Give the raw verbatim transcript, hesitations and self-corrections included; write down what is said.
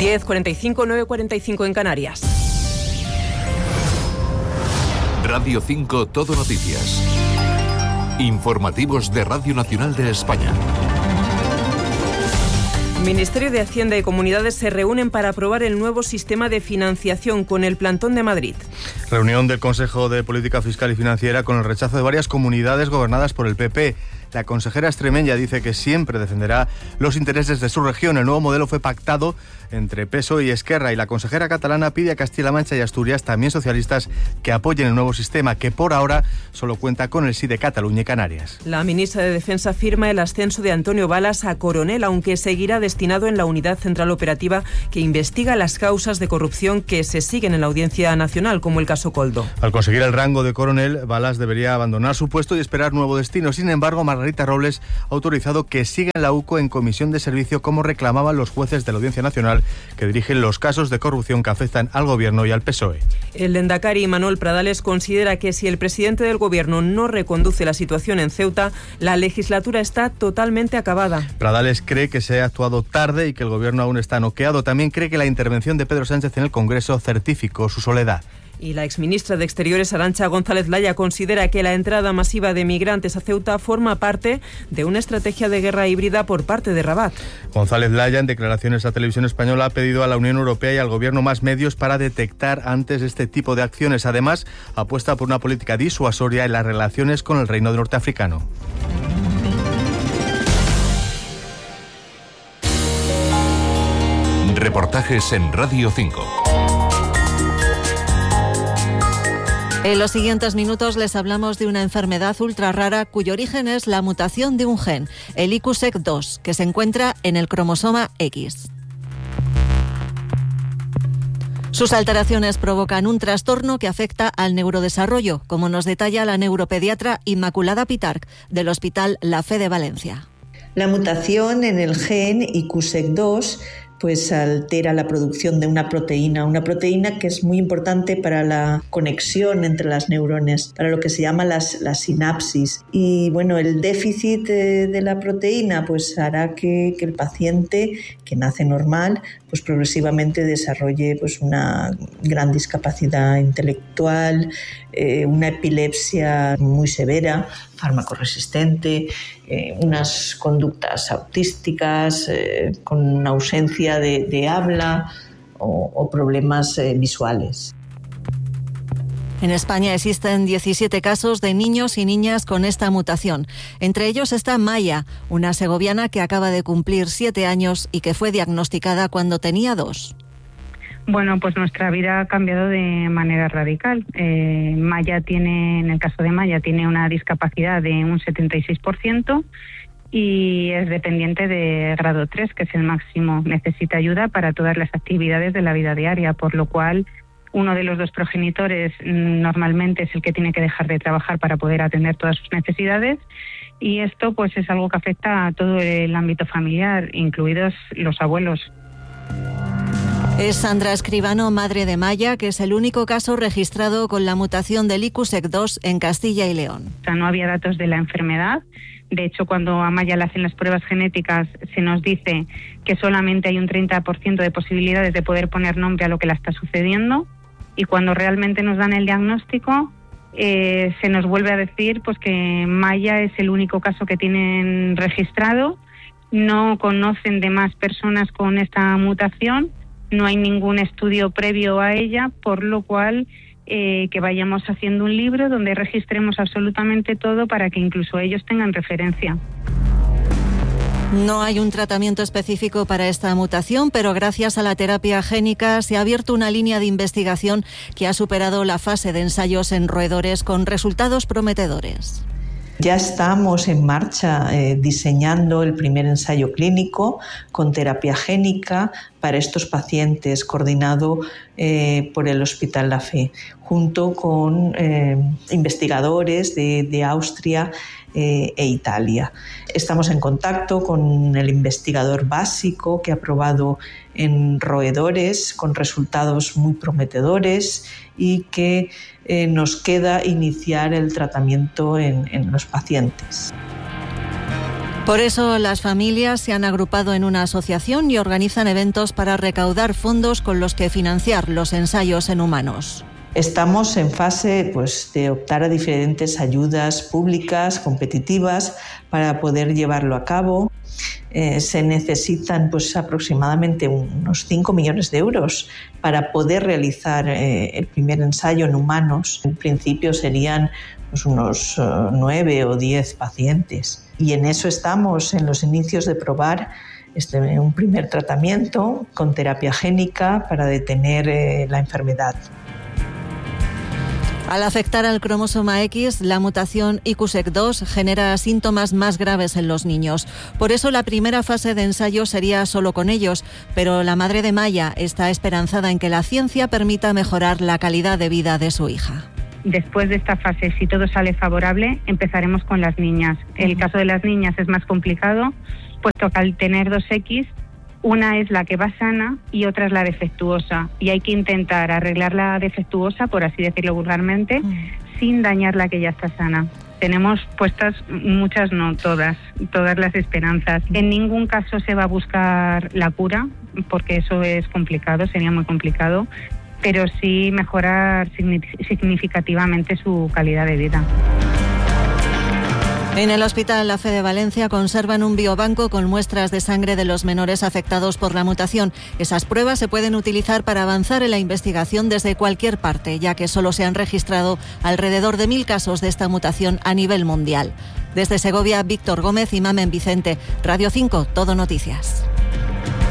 diez cuarenta y cinco, nueve cuarenta y cinco en Canarias. Radio cinco Todo Noticias. Informativos de Radio Nacional de España. Ministerio de Hacienda y Comunidades se reúnen para aprobar el nuevo sistema de financiación con el plantón de Madrid. Reunión del Consejo de Política Fiscal y Financiera con el rechazo de varias comunidades gobernadas por el P P. La consejera extremeña dice que siempre defenderá los intereses de su región. El nuevo modelo fue pactado entre P S O E y Esquerra, y la consejera catalana pide a Castilla-La Mancha y Asturias, también socialistas, que apoyen el nuevo sistema, que por ahora solo cuenta con el sí de Cataluña y Canarias. La ministra de Defensa firma el ascenso de Antonio Balas a coronel, aunque seguirá destinado en la Unidad Central Operativa que investiga las causas de corrupción que se siguen en la Audiencia Nacional, como el caso Coldo. Al conseguir el rango de coronel, Balas debería abandonar su puesto y esperar nuevo destino. Sin embargo, Margarita Robles ha autorizado que siga en la U C O en comisión de servicio, como reclamaban los jueces de la Audiencia Nacional que dirigen los casos de corrupción que afectan al Gobierno y al P S O E. El lehendakari Manuel Pradales considera que si el presidente del Gobierno no reconduce la situación en Ceuta, la legislatura está totalmente acabada. Pradales cree que se ha actuado tarde y que el Gobierno aún está noqueado. También cree que la intervención de Pedro Sánchez en el Congreso certificó su soledad. Y la exministra de Exteriores, Arantxa González Laya, considera que la entrada masiva de migrantes a Ceuta forma parte de una estrategia de guerra híbrida por parte de Rabat. González Laya, en declaraciones a Televisión Española, ha pedido a la Unión Europea y al Gobierno más medios para detectar antes este tipo de acciones. Además, apuesta por una política disuasoria en las relaciones con el Reino Norteafricano. Reportajes en Radio cinco. En los siguientes minutos les hablamos de una enfermedad ultra rara cuyo origen es la mutación de un gen, el I Q S E C dos, que se encuentra en el cromosoma X. Sus alteraciones provocan un trastorno que afecta al neurodesarrollo, como nos detalla la neuropediatra Inmaculada Pitarch, del Hospital La Fe de Valencia. La mutación en el gen I Q S E C dos pues altera la producción de una proteína, una proteína que es muy importante para la conexión entre las neuronas, para lo que se llama las, la sinapsis. Y bueno, el déficit de, de la proteína pues hará que, que el paciente, que nace normal, pues progresivamente desarrolle pues una gran discapacidad intelectual, eh, una epilepsia muy severa, farmacoresistente, eh, unas conductas autísticas, eh, con una ausencia de, de habla o, o problemas eh, visuales. En España existen diecisiete casos de niños y niñas con esta mutación. Entre ellos está Maya, una segoviana que acaba de cumplir siete años y que fue diagnosticada cuando tenía dos. Bueno, pues nuestra vida ha cambiado de manera radical. Eh, Maya tiene, en el caso de Maya, tiene una discapacidad de un setenta y seis por ciento y es dependiente de grado tres, que es el máximo. Necesita ayuda para todas las actividades de la vida diaria, por lo cual uno de los dos progenitores normalmente es el que tiene que dejar de trabajar para poder atender todas sus necesidades, y esto pues es algo que afecta a todo el ámbito familiar, incluidos los abuelos. Es Sandra Escribano, madre de Maya, que es el único caso registrado con la mutación del I Q S E C dos en Castilla y León. O sea, no había datos de la enfermedad. De hecho, cuando a Maya le hacen las pruebas genéticas, se nos dice que solamente hay un treinta por ciento de posibilidades de poder poner nombre a lo que le está sucediendo. Y cuando realmente nos dan el diagnóstico, eh, se nos vuelve a decir pues que Maya es el único caso que tienen registrado. No conocen de más personas con esta mutación. No hay ningún estudio previo a ella, por lo cual eh, que vayamos haciendo un libro donde registremos absolutamente todo para que incluso ellos tengan referencia. No hay un tratamiento específico para esta mutación, pero gracias a la terapia génica se ha abierto una línea de investigación que ha superado la fase de ensayos en roedores con resultados prometedores. Ya estamos en marcha eh, diseñando el primer ensayo clínico con terapia génica para estos pacientes, coordinado eh, por el Hospital La Fe, junto con eh, investigadores de, de Austria eh, e Italia. Estamos en contacto con el investigador básico que ha probado en roedores con resultados muy prometedores y que eh, nos queda iniciar el tratamiento en, en los pacientes. Por eso las familias se han agrupado en una asociación y organizan eventos para recaudar fondos con los que financiar los ensayos en humanos. Estamos en fase pues, de optar a diferentes ayudas públicas, competitivas, para poder llevarlo a cabo. Eh, se necesitan pues, aproximadamente unos cinco millones de euros para poder realizar eh, el primer ensayo en humanos. En principio serían pues, unos uh, nueve o diez pacientes. Y en eso estamos, en los inicios de probar este, un primer tratamiento con terapia génica para detener eh, la enfermedad. Al afectar al cromosoma X, la mutación I Q S E C dos genera síntomas más graves en los niños. Por eso la primera fase de ensayo sería solo con ellos, pero la madre de Maya está esperanzada en que la ciencia permita mejorar la calidad de vida de su hija. Después de esta fase, si todo sale favorable, empezaremos con las niñas. El caso de las niñas es más complicado, puesto que al tener dos X, una es la que va sana y otra es la defectuosa. Y hay que intentar arreglar la defectuosa, por así decirlo vulgarmente, mm. sin dañar la que ya está sana. Tenemos puestas muchas, no todas, todas las esperanzas. En ningún caso se va a buscar la cura, porque eso es complicado, sería muy complicado, pero sí mejorar significativamente su calidad de vida. En el Hospital La Fe de Valencia conservan un biobanco con muestras de sangre de los menores afectados por la mutación. Esas pruebas se pueden utilizar para avanzar en la investigación desde cualquier parte, ya que solo se han registrado alrededor de mil casos de esta mutación a nivel mundial. Desde Segovia, Víctor Gómez y Mamen Vicente. Radio cinco, Todo Noticias.